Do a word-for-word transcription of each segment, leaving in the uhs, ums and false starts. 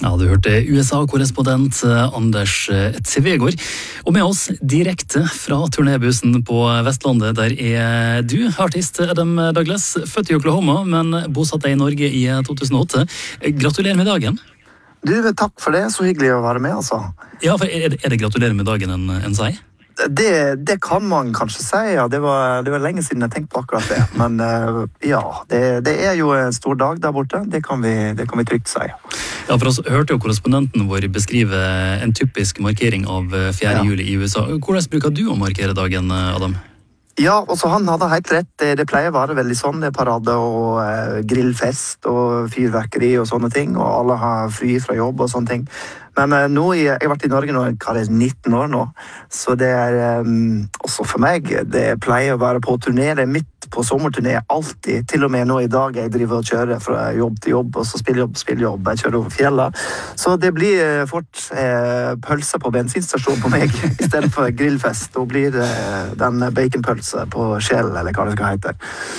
Ja, du hørte U S A-korrespondent Anders Tvegård. Og med oss direkte fra turnébussen på Vestlandet, der er du, artist Adam Douglas, født i Oklahoma, men bosatt deg i Norge i to tusen og åtte. Gratulerer med dagen. Du, takk for det. Så hyggelig å være med, altså. Ja, for er det, er det gratulerer med dagen en, en sier? Det, det kan man kanskje si, ja. Det var, det var lenge siden jeg tenkte på akkurat det. Men uh, ja, det, det er jo en stor dag der borte. Det kan vi, det kan vi trygt si. Ja, for oss hørte jo korrespondenten vår beskrive en typisk markering av fjerde juli i U S A. Hvordan bruker du å markere dagen, Adam? Ja, også han hadde helt rett. Det, det pleier å være veldig sånn. Det er parade og eh, grillfest og fyrverkeri og sånne ting. Og alle har fri fra jobb og sånne ting. Men eh, nå, jeg har vært i Norge nå, hva er det, nitten år nå. Så det er eh, også for meg, det pleier å være på turné. Det er midt på sommerturné alltid. Til og med nå i dag jeg driver og kjører fra jobb til jobb, og så spiller jobb, spiller jobb. Jeg kjører over fjellet. Så det blir eh, fort eh, pølse på bensinstasjonen på meg, i stedet for grillfest. Da blir det den baconpølse på Shell, eller hva det skal hete.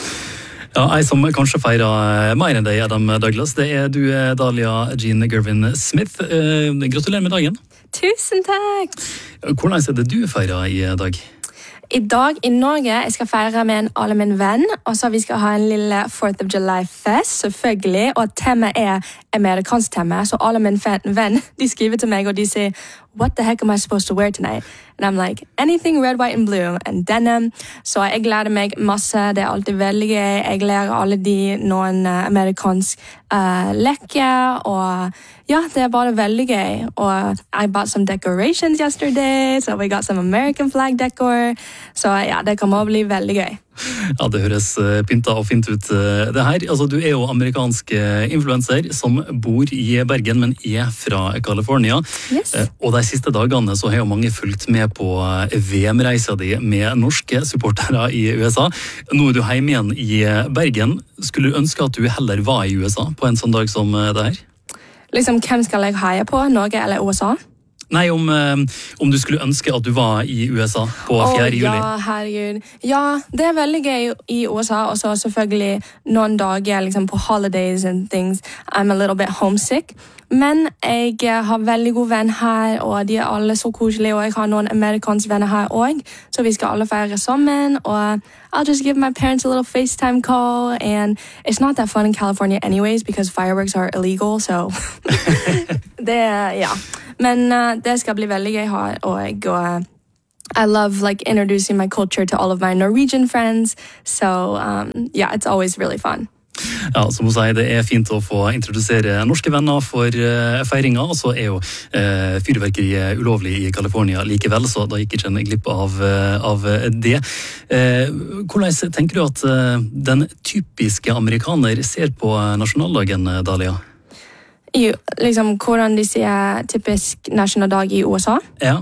Ja, jeg som kanskje feirer mer enn deg, Adam Douglas, det er du, Dalia Jean Gervin Smith. Gratulerer med dagen. Tusen takk! Hvordan er det du feirer i dag? I dag i Norge jeg skal feire med en alle min venn, og så vi skal ha en lille fourth of July-fest, selvfølgelig, og temaet er amerikansk tema, så alle min venn, de skriver til meg, og de sier, what the heck am I supposed to wear tonight? And I'm like, anything red, white and blue, and denim. Så jeg gleder meg masse, det er alltid veldig gøy. Jeg lærer alle de noen uh, amerikansk uh, leker, og ja, det er bare veldig gøy. Og I bought some decorations yesterday, so we got some American flag decor. Så ja, det kommer å bli veldig gøy. Ja, det høres pynta og fint ut det her. Altså, du er jo amerikansk influencer som bor i Bergen, men er fra California. Yes. Og de siste dagene så har jo mange fulgt med på V M-reisa di med norske supportere i U S A. Nå er du hjemme igjen i Bergen. Skulle du ønske at du heller var i U S A på en sånn dag som det her? Liksom, hvem skal jeg heie på? Norge eller U S A? Nei, om, om du skulle ønske at du var i U S A på fjerde juli. Å, ja, herregud. Ja, det er veldig gøy i U S A, og så selvfølgelig noen dager liksom, på holidays and things, I'm a little bit homesick. Men jeg har veldig god venn her, og de er alle så koselige, og jeg har noen amerikanske venner her også, så vi skal alle feire sammen, og I'll just give my parents a little FaceTime call, and it's not that fun in California anyways, because fireworks are illegal, so det, ja. Men uh, det skal bli veldig gøy her, og uh, I love like introducing my culture to all of my Norwegian friends, so um, yeah, it's always really fun. Ja, som hun sier, det er fint å få introdusere norske venner for uh, feiringa, og så er jo uh, fyrverkeri ulovlig i California likevel, så da gikk ikke en glipp av, uh, av det. Uh, hvordan tenker du at uh, den typiske amerikaner ser på nasjonaldagen, Dalia? I, liksom, hvordan de sier typisk nasjonaldag i U S A? Ja.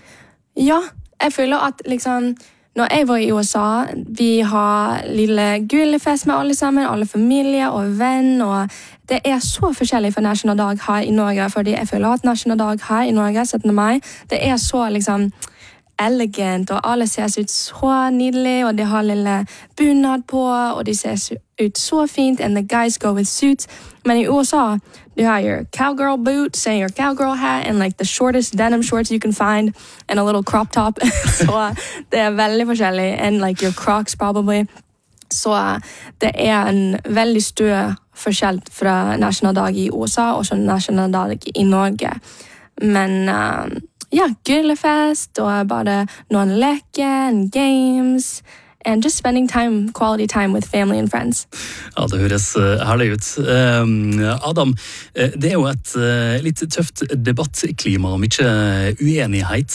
Ja, jeg føler at liksom, når jeg var i U S A, vi har lille grillfest med alle sammen, alle familier og venn, og det er så forskjellig for nasjonaldag her i Norge, fordi jeg føler at nasjonaldag her i Norge, syttende mai, det er så liksom elegant, og alle ser ut så nydelig, og de har lille bunad på, og de ser ut så fint, and the guys go with suits. Men i U S A, du har your cowgirl boots and your cowgirl hat and like the shortest denim shorts you can find and a little crop top. Så det er veldig forskjellig, and like your Crocs probably. Så det er en veldig stor forskjell fra nasjonaldag i U S A og så nasjonaldag i Norge. Men um, ja, grillefest og bare noen leker and games and just spending time, quality time with family and friends. Ja, det høres herlig ut. Adam, det er jo et litt tøft debattklima, om ikke uenighet.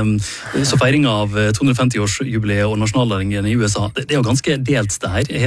Så feiringen av to hundre og femti-årsjubileet og nasjonaldagen i U S A, det er jo ganske delt det her.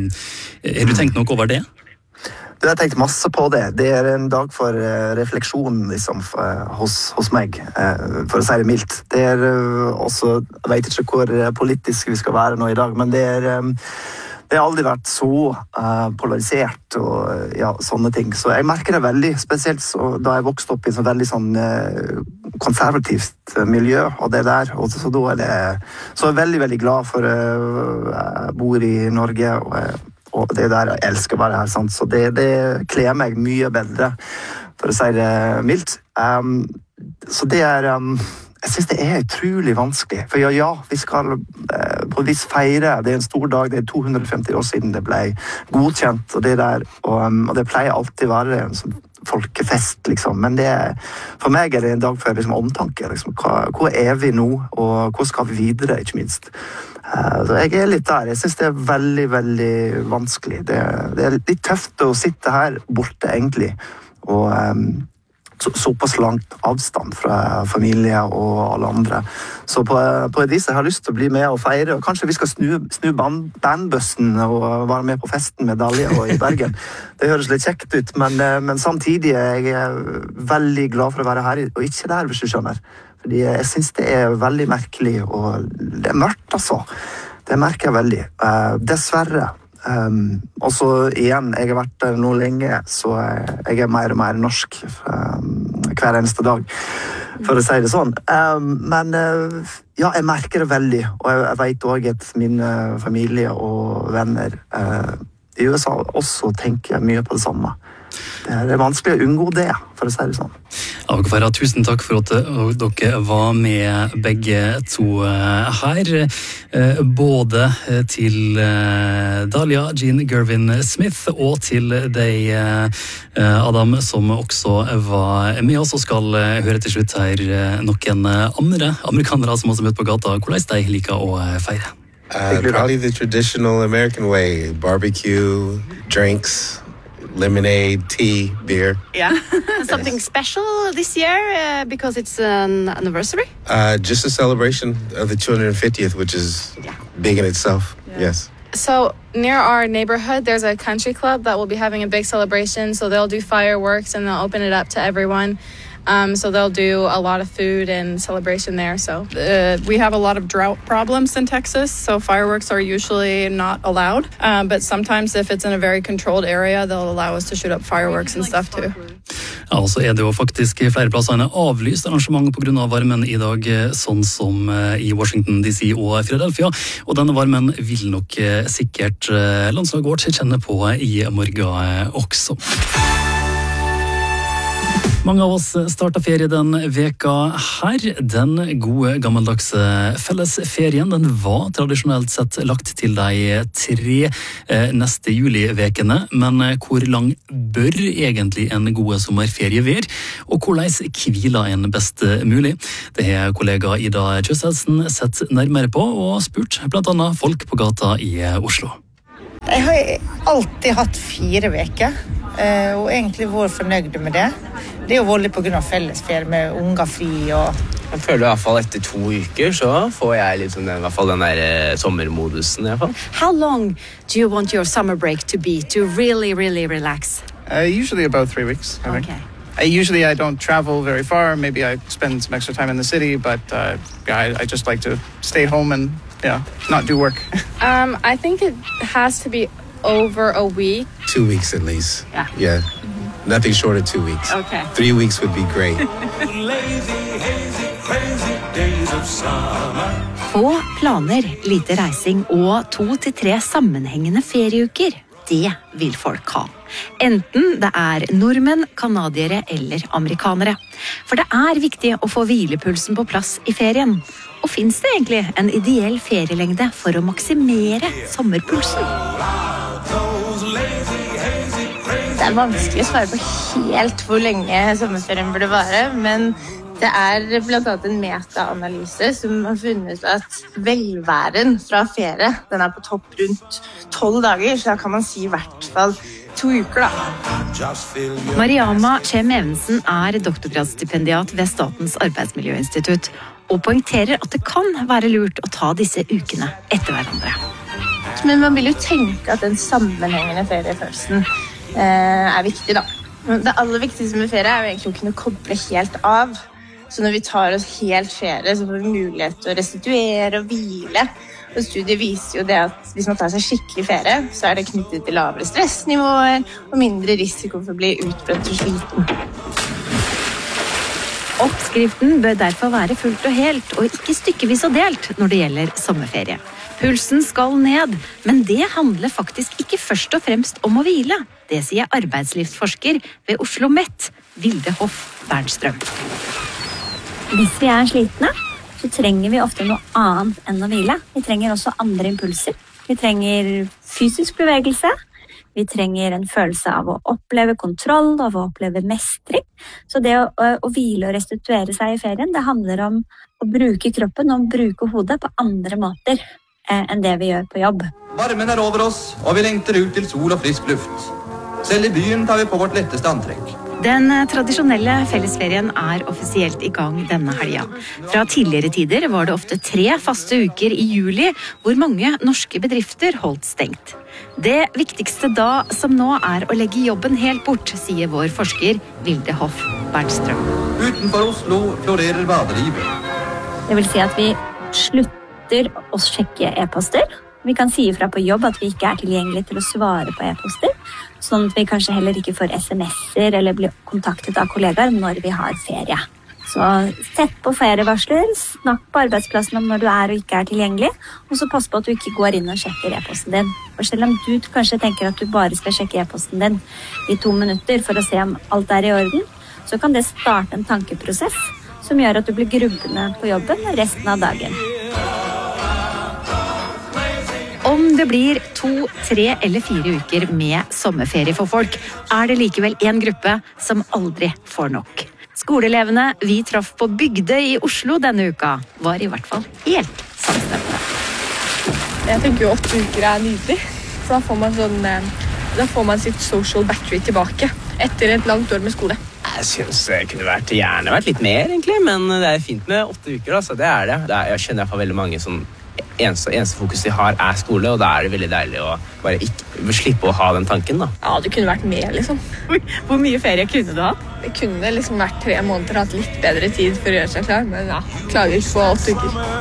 Har du tenkt noe over det? Jeg har tenkt masse på det. Det er en dag for uh, refleksjon liksom, for, uh, hos, hos meg, uh, for å si det mildt. Det er uh, også, jeg vet ikke hvor uh, politisk vi skal være nå i dag, men det er, um, det har aldri vært så uh, polarisert og uh, ja, sånne ting. Så jeg merker det veldig, spesielt så, da jeg vokste opp i en veldig sånn uh, konservativt uh, miljø, og det der, og så, så da er det, så er jeg veldig, veldig glad for uh, jeg bor i Norge, og uh, og det der jeg elsker å være her, sant? Så det, det kler meg mye bedre. for å si det mildt. Um, så det er um, jeg synes det er utrolig vanskelig. For ja, ja vi skal uh, på et vis feire. Det er en stor dag. Det er to hundre og femti år siden det ble godkjent. Og det, der, og, um, og det pleier alltid å være en sånn folkefest, liksom. Men det er, for meg er det en dag for liksom, omtanke. Liksom. Hva, hvor er vi nå, og hvor skal vi videre, ikke minst? Uh, så jeg er litt der. Jeg synes det er veldig, veldig vanskelig. Det, det er litt tøft å sitte her borte, egentlig. Og um, så, såpass langt avstand fra familie og alle andre. Så på, på et vis jeg har lyst til å bli med og feire, og kanskje vi skal snu, snu band, bandbussen og være med på festen med Dalje og i Bergen. Det høres litt kjekt ut, men, men samtidig er jeg veldig glad for å være her, og ikke der, hvis du skjønner. Fordi jeg synes det er veldig merkelig, og det er mørkt, altså. Det merker jeg veldig. Uh, dessverre. Um, og så igjen, jeg har vært der nå lenge, så jeg er mer og mer norsk um, hver eneste dag, for å si det sånn. Um, men uh, ja, jeg merker det veldig, og jeg, jeg vet også at min uh, familie og venner uh, i U S A også tenker mye på det samme. Det er vanskelig å unngå det, for å si det sånn. Avgåfæra, tusen takk for at dere var med begge to her. Både til Dalia Jean Gervin Smith og til deg, Adam, som også var med oss og skal høre til slutt her noen andre amerikanere som også møter på gata. Hvordan de liker å feire? Uh, probably the traditional American way. Barbecue, drinks, lemonade, tea, beer. Yeah. Something special this year uh, because it's an anniversary? Uh, just a celebration of the two hundred fiftieth, which is yeah. big in itself. Yeah. Yes. So near our neighborhood, there's a country club that will be having a big celebration. So they'll do fireworks and they'll open it up to everyone. Um, so they'll do a lot of food and celebration there. So uh, we have a lot of drought problems in Texas, so fireworks are usually not allowed. Um, but sometimes if it's in a very controlled area, they'll allow us to shoot up fireworks and stuff too. Ja, så er det jo faktisk flere plasser enn avlyst arrangement på grunn av varmen i dag, sånn som i Washington D C og Philadelphia. Og denne varmen vil nok sikkert landslaget vårt kjenne på i morgen også. Mange av oss startet ferie den veka her. Den gode gammeldagse fellesferien, den var tradisjonelt sett lagt til de tre neste julivekene. Men hvor lang bør egentlig en god sommerferie være? Og hvordan hviler en best mulig? Det har kollega Ida Kjøsselsen sett nærmere på og spurt blant annet folk på gata i Oslo. Jeg har alltid hatt fire veker, og egentlig vært fornøyd med det. Det er jo voldelig på grunn av fellesferie med unger fri og... Jeg føler i hvert fall etter to uker så får jeg litt sånn, i hvert fall den der sommermodusen i hvert fall. How long do you want your summer break to be to really, really relax? Uh, usually about three weeks, I think. Okay. I, usually I don't travel very far. Maybe I spend some extra time in the city, but uh, yeah, I, I just like to stay home and yeah, not do work. um, I think it has to be over a week. Two weeks at least. Yeah. Yeah. Mm-hmm. Nothing short of two weeks. Okay. Three weeks would be great. Få planer, lite reising og to til tre sammenhengende ferieuker. Det vil folk ha. Enten det er nordmenn, kanadiere eller amerikanere. For det er viktig å få hvilepulsen på plass i ferien. Og finnes det egentlig en ideell ferielengde for å maksimere sommerpulsen? Det er vanskelig å svare på helt hvor lenge sommerferien burde vare, men det er blant annet en meta-analyse som har funnet at velværen fra ferie, den er på topp rundt tolv dager, så da kan man si i hvert fall to uker da. Mariama Chem Evensen er doktorgradsstipendiat ved Statens arbeidsmiljøinstitutt og poengterer at det kan være lurt å ta disse ukene etter hverandre. Men man vil jo tenke at den sammenhengende feriefølelsen eh, er viktig da. Det aller viktigste med ferie er jo egentlig å kunne koble helt av. Så når vi tar oss helt ferie, så får vi mulighet til å restituere og hvile. Og studiet viser jo det at hvis man tar seg skikkelig ferie, så er det knyttet til lavere stressnivåer og mindre risiko for å bli utbrent og sliten. Oppskriften bør derfor være fullt og helt, og ikke stykkevis og delt når det gjelder sommerferie. Pulsen skal ned, men det handler faktisk ikke først og fremst om å hvile. Det sier arbeidslivsforsker ved Oslo Met, Vilde Hoff Bernstrøm. Hvis vi er slitne, så trenger vi ofte noe annet enn å hvile. Vi trenger også andre impulser. Vi trenger fysisk bevegelse. Vi trenger en følelse av å oppleve kontroll, av å oppleve mestring. Så det å, å hvile og restituere seg i ferien, det handler om å bruke kroppen og bruke hodet på andre måter eh, enn det vi gjør på jobb. Varmen er over oss, og vi lengter ut til sol og frisk luft. Selv i byen tar vi på vårt letteste antrekk. Den tradisjonelle fellesferien er offisielt i gang denne helga. Fra tidligere tider var det ofte tre faste uker i juli, hvor mange norske bedrifter holdt stengt. Det viktigste da som nå er å legge jobben helt bort, sier vår forsker Vilde Hoff Bernstrøm. Utenfor Oslo florerer badelivet. Det vil si at vi slutter å sjekke e-poster. Vi kan si ifra på jobb at vi ikke er tilgjengelige til å svare på e-poster, sånn at vi kanskje heller ikke får sms'er eller blir kontaktet av kollegaer når vi har ferie. Så sett på ferievarsler, snakk på arbeidsplassen om når du er og ikke er tilgjengelig, og så pass på at du ikke går inn og sjekker e-posten din. For selv om du kanskje tenker at du bare skal sjekke e-posten din i to minutter for å se om alt er i orden, så kan det starte en tankeprosess som gjør at du blir grubbende på jobben resten av dagen. Om det blir to, tre eller fire uker med sommerferie for folk, er det likevel en gruppe som aldri får nok. Skoleelevene vi traff på Bygde i Oslo denne uka, var i hvert fall helt samstemte. Jeg tenker jo åtte uker er nydelig, for da får man, sånn, da får man sitt social battery tilbake etter et langt år med skole. Jeg synes det kunne vært, gjerne vært litt mer, egentlig, men det er fint med åtte uker, altså, det er det. det er, jeg kjenner i hvert fall veldig mange som eneste, eneste fokus de har er skole, og da er det veldig deilig å bare ikke slippe å ha den tanken, da. Ja, det kunne vært mer, liksom. Hvor mye ferie kunne du ha? Det kunne liksom vært tre måneder, hatt litt bedre tid for å gjøre seg klar, men ja, klager ikke på åtte uker.